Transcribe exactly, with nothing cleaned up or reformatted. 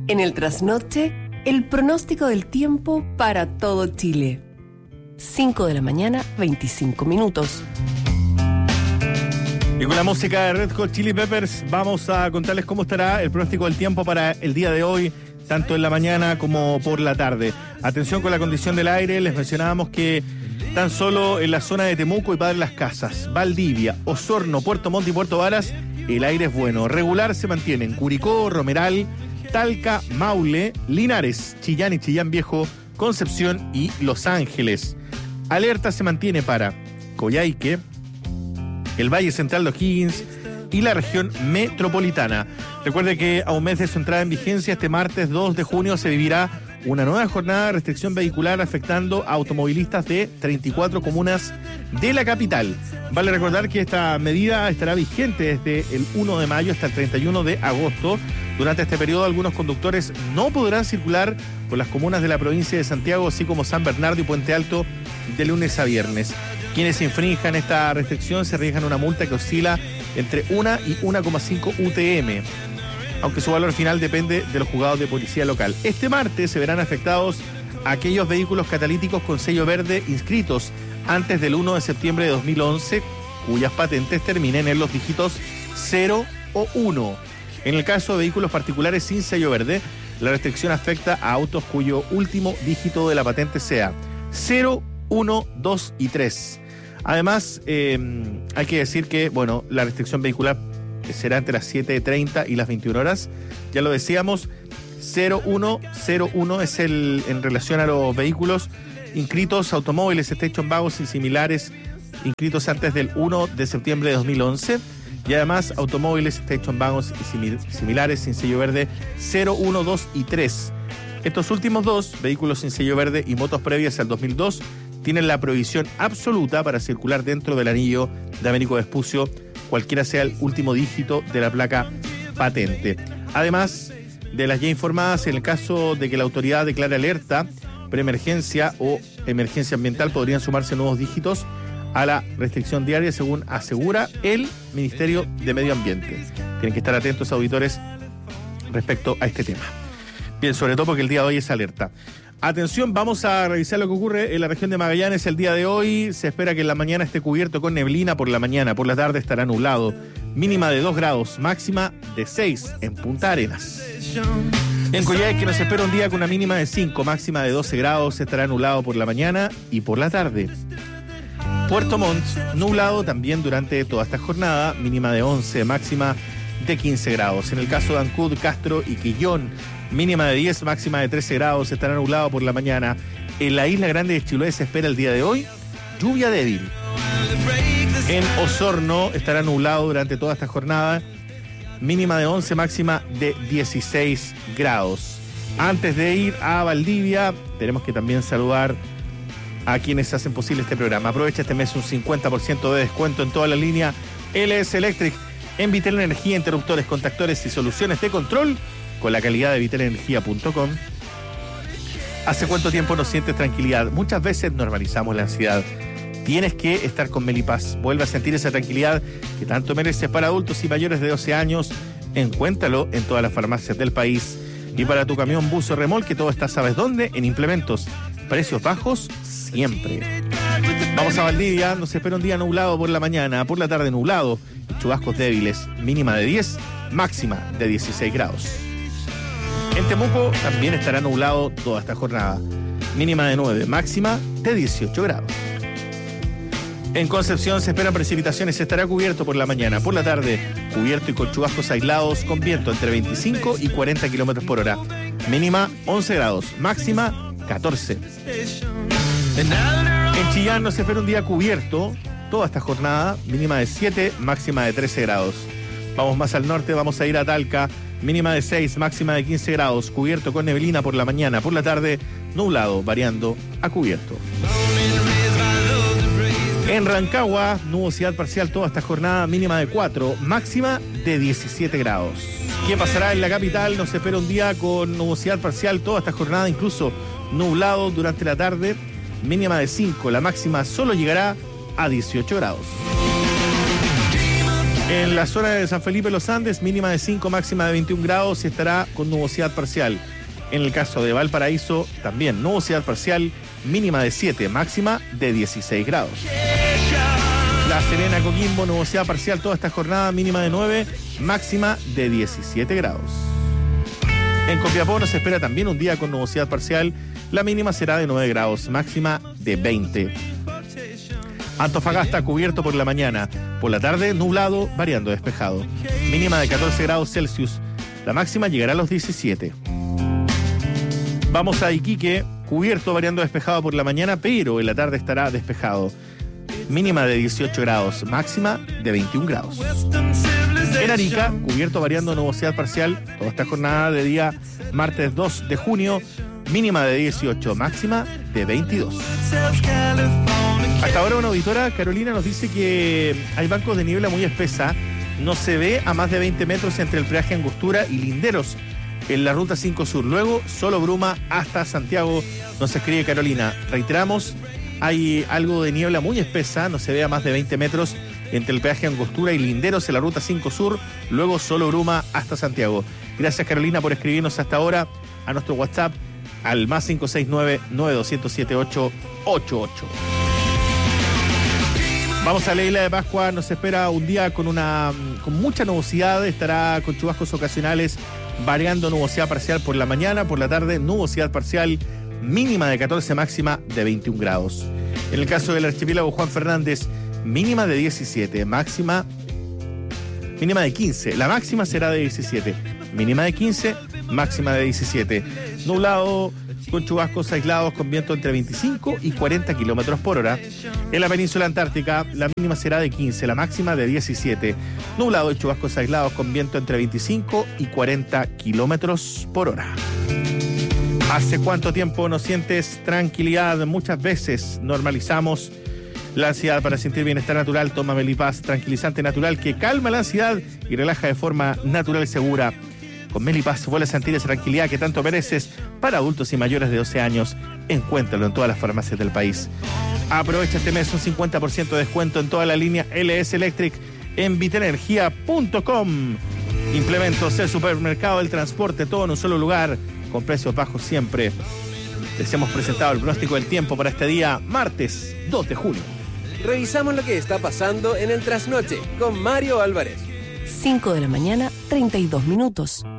En el trasnoche, el pronóstico del tiempo para todo Chile. cinco de la mañana, veinticinco minutos. Y con la música de Red Hot Chili Peppers vamos a contarles cómo estará el pronóstico del tiempo para el día de hoy, tanto en la mañana como por la tarde. Atención con la condición del aire, les mencionábamos que tan solo en la zona de Temuco y Padre Las Casas, Valdivia, Osorno, Puerto Montt y Puerto Varas, el aire es bueno. Regular se mantienen Curicó, Romeral, Talca, Maule, Linares, Chillán y Chillán Viejo, Concepción y Los Ángeles. Alerta se mantiene para Coyhaique, el Valle Central de O'Higgins y la región metropolitana. Recuerde que a un mes de su entrada en vigencia, este martes dos de junio se vivirá una nueva jornada de restricción vehicular afectando a automovilistas de treinta y cuatro comunas de la capital. Vale recordar que esta medida estará vigente desde el uno de mayo hasta el treinta y uno de agosto. Durante este periodo, algunos conductores no podrán circular por las comunas de la provincia de Santiago, así como San Bernardo y Puente Alto, de lunes a viernes. Quienes infrinjan esta restricción se arriesgan una multa que oscila entre una y uno coma cinco U T M, aunque su valor final depende de los juzgados de policía local. Este martes se verán afectados aquellos vehículos catalíticos con sello verde inscritos antes del uno de septiembre de dos mil once, cuyas patentes terminen en los dígitos cero o uno. En el caso de vehículos particulares sin sello verde, la restricción afecta a autos cuyo último dígito de la patente sea cero, uno, dos y tres. Además, eh, hay que decir que, bueno, la restricción vehicular será entre las siete treinta y las veintiuna horas. Ya lo decíamos, cero uno cero uno es el en relación a los vehículos inscritos, automóviles, station wagons y similares, inscritos antes del uno de septiembre de dos mil once. Y además, automóviles, station wagons y simil- similares sin sello verde cero, uno, dos y tres. Estos últimos dos, vehículos sin sello verde y motos previas al dos mil dos, tienen la prohibición absoluta para circular dentro del anillo de Américo Vespucio, cualquiera sea el último dígito de la placa patente. Además de las ya informadas, en el caso de que la autoridad declare alerta, preemergencia o emergencia ambiental, podrían sumarse nuevos dígitos a la restricción diaria, según asegura el Ministerio de Medio Ambiente. Tienen que estar atentos, auditores, respecto a este tema. Bien, sobre todo porque el día de hoy es alerta. Atención, vamos a revisar lo que ocurre en la región de Magallanes el día de hoy. Se espera que en la mañana esté cubierto con neblina por la mañana. Por la tarde estará nublado. Mínima de dos grados, máxima de seis en Punta Arenas. En Coyhaique nos espera un día con una mínima de cinco, máxima de doce grados. Estará nublado por la mañana y por la tarde. Puerto Montt, nublado también durante toda esta jornada. Mínima de once, máxima de quince grados. En el caso de Ancud, Castro y Quillón, mínima de diez, máxima de trece grados, estará nublado por la mañana. En la isla Grande de Chiloé se espera el día de hoy lluvia débil. En Osorno estará nublado durante toda esta jornada, mínima de once, máxima de dieciséis grados. Antes de ir a Valdivia, tenemos que también saludar a quienes hacen posible este programa. Aprovecha este mes un cincuenta por ciento de descuento en toda la línea L S Electric en Vitel Energía, interruptores, contactores y soluciones de control con la calidad de vitel energía punto com. ¿Hace cuánto tiempo no sientes tranquilidad? Muchas veces normalizamos la ansiedad. Tienes que estar con Melipaz. Vuelve a sentir esa tranquilidad que tanto mereces. Para adultos y mayores de doce años, encuéntralo en todas las farmacias del país. Y para tu camión, bus o remolque, todo está, ¿sabes dónde? En implementos. Precios bajos siempre. Vamos a Valdivia. Nos espera un día nublado por la mañana, por la tarde nublado, chubascos débiles, mínima de diez, máxima de dieciséis grados. En Temuco también estará nublado toda esta jornada, mínima de nueve, máxima de dieciocho grados. En Concepción se esperan precipitaciones, estará cubierto por la mañana, por la tarde cubierto y con chubascos aislados, con viento entre veinticinco y cuarenta kilómetros por hora, mínima once grados, máxima catorce. En Chillán nos espera un día cubierto toda esta jornada, mínima de siete, máxima de trece grados. Vamos más al norte, vamos a ir a Talca, mínima de seis, máxima de quince grados, cubierto con neblina por la mañana, por la tarde nublado, variando a cubierto. En Rancagua, nubosidad parcial toda esta jornada, mínima de cuatro, máxima de diecisiete grados. ¿Qué pasará en la capital? Nos espera un día con nubosidad parcial toda esta jornada, incluso nublado durante la tarde, mínima de cinco, la máxima solo llegará a dieciocho grados. En la zona de San Felipe Los Andes, mínima de cinco, máxima de veintiún grados y estará con nubosidad parcial. En el caso de Valparaíso, también nubosidad parcial, mínima de siete, máxima de dieciséis grados. La Serena, Coquimbo, nubosidad parcial toda esta jornada, mínima de nueve, máxima de diecisiete grados. En Copiapó nos espera también un día con nubosidad parcial, la mínima será de nueve grados, máxima de veinte. Antofagasta cubierto por la mañana, por la tarde nublado, variando despejado. Mínima de catorce grados Celsius, la máxima llegará a los diecisiete. Vamos a Iquique, cubierto, variando despejado por la mañana, pero en la tarde estará despejado. Mínima de dieciocho grados, máxima de veintiún grados. En Arica, cubierto, variando nubosidad parcial, toda esta jornada de día martes dos de junio, mínima de dieciocho, máxima de veintidós. Hasta ahora una auditora, Carolina, nos dice que hay bancos de niebla muy espesa, no se ve a más de veinte metros entre el peaje Angostura y Linderos en la ruta cinco Sur. Luego, solo bruma hasta Santiago, nos escribe Carolina. Reiteramos, hay algo de niebla muy espesa, no se ve a más de veinte metros entre el peaje Angostura y Linderos en la ruta cinco Sur. Luego, solo bruma hasta Santiago. Gracias, Carolina, por escribirnos hasta ahora a nuestro WhatsApp al más cinco seis nueve, nueve dos cero siete, ocho ocho ocho. Vamos a la isla de Pascua, nos espera un día con una con mucha nubosidad, estará con chubascos ocasionales, variando nubosidad parcial por la mañana, por la tarde nubosidad parcial, mínima de catorce, máxima de veintiún grados. En el caso del archipiélago Juan Fernández, mínima de diecisiete, máxima mínima de quince, la máxima será de diecisiete, mínima de quince, máxima de diecisiete. Nublado con chubascos aislados con viento entre veinticinco y cuarenta kilómetros por hora. En la península antártica, la mínima será de quince, la máxima de diecisiete. Nublado y chubascos aislados con viento entre veinticinco y cuarenta kilómetros por hora. ¿Hace cuánto tiempo no sientes tranquilidad? Muchas veces normalizamos la ansiedad. Para sentir bienestar natural, toma Melipaz, tranquilizante natural que calma la ansiedad y relaja de forma natural y segura. Con Melipaz vuelve a sentir esa tranquilidad que tanto mereces. Para adultos y mayores de doce años, encuéntralo en todas las farmacias del país. Aprovecha este mes un cincuenta por ciento de descuento en toda la línea L S Electric en vitenergia punto com. Implementos, el supermercado del transporte, todo en un solo lugar, con precios bajos siempre. Les hemos presentado el pronóstico del tiempo para este día, martes dos de junio. Revisamos lo que está pasando en el trasnoche con Mario Álvarez. cinco de la mañana, treinta y dos minutos.